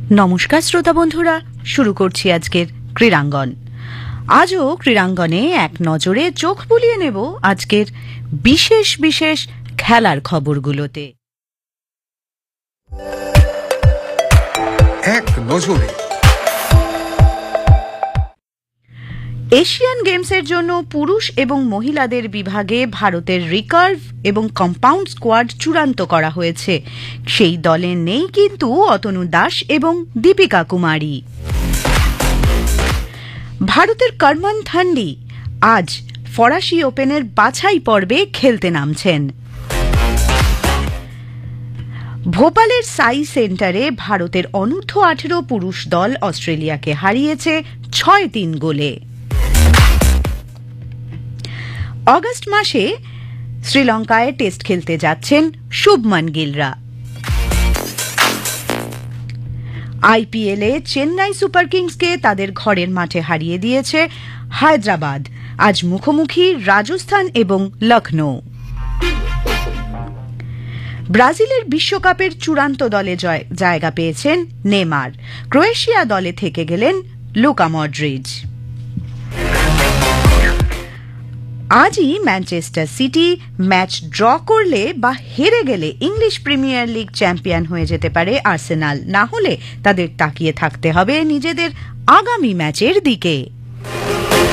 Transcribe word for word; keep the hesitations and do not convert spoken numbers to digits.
নমস্কার শ্রোতা বন্ধুরা, শুরু করছি আজকের ক্রীড়াঙ্গন। আজও ক্রীড়াঙ্গনে এক নজরে চোখ বুলিয়ে নেব আজকের বিশেষ বিশেষ খেলার খবরগুলোতে। এক নজরে এশিয়ান গেমসের জন্য পুরুষ এবং মহিলাদের বিভাগে ভারতের রিকার্ভ এবং কম্পাউন্ড স্কোয়াড চূড়ান্ত করা হয়েছে। সেই দলে নেই কিন্তু অতনু দাস এবং দীপিকা কুমারী। ভারতের করমন থান্ডি আজ ফরাসি ওপেনের বাছাই পর্বে খেলতে নামছেন। ভোপালের সাই সেন্টারে ভারতের অনূর্ধ্ব আঠেরো পুরুষ দল অস্ট্রেলিয়াকে হারিয়েছে ছয় তিন গোলে। অগস্ট মাসে শ্রীলঙ্কায় টেস্ট খেলতে যাচ্ছেন শুভমন গিলরা। আইপিএলে চেন্নাই সুপার কিংসকে তাদের ঘরের মাঠে হারিয়ে দিয়েছে হায়দ্রাবাদ। আজ মুখোমুখি রাজস্থান এবং লখনৌ। ব্রাজিলের বিশ্বকাপের চূড়ান্ত দলে জায়গা পেয়েছেন নেইমার। ক্রোয়েশিয়া দলে থেকে গেলেন লুকা মডরিচ। আজই ম্যানচেস্টার সিটি ম্যাচ ড্র করলে বা হেরে গেলে ইংলিশ প্রিমিয়ার লিগ চ্যাম্পিয়ন হয়ে যেতে পারে আর্সেনাল। না হলে তাদের তাকিয়ে থাকতে হবে নিজেদের আগামী ম্যাচের দিকে।